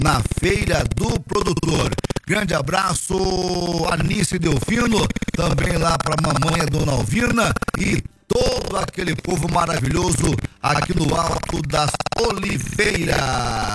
na Feira do Produtor. Grande abraço, Anice Delfino, também lá para a mamãe Dona Alvina e todo aquele povo maravilhoso aqui no Alto das Oliveiras.